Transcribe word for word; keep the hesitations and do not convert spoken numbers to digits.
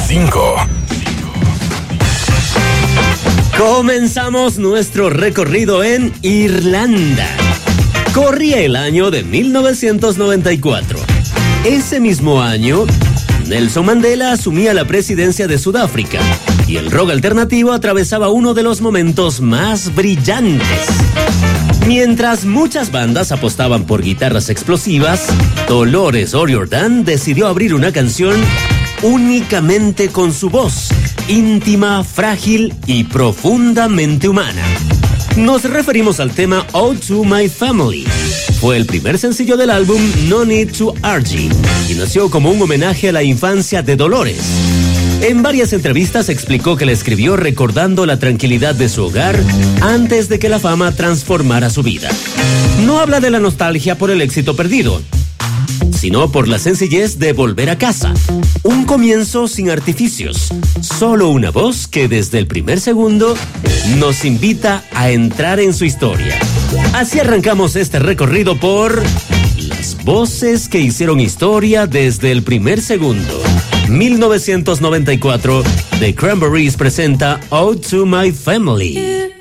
cinco. Comenzamos nuestro recorrido en Irlanda. Corría el año de mil novecientos noventa y cuatro. Ese mismo año, Nelson Mandela asumía la presidencia de Sudáfrica y el rock alternativo atravesaba uno de los momentos más brillantes. Mientras muchas bandas apostaban por guitarras explosivas, Dolores O'Riordan decidió abrir una canción únicamente con su voz, íntima, frágil y profundamente humana. Nos referimos al tema Ode to My Family. Fue el primer sencillo del álbum No Need to Argue y nació como un homenaje a la infancia de Dolores. En varias entrevistas explicó que la escribió recordando la tranquilidad de su hogar antes de que la fama transformara su vida. No habla de la nostalgia por el éxito perdido, sino por la sencillez de volver a casa. Un comienzo sin artificios, solo una voz que desde el primer segundo nos invita a entrar en su historia. Así arrancamos este recorrido por las voces que hicieron historia desde el primer segundo. mil novecientos noventa y cuatro, The Cranberries presenta Ode to My Family.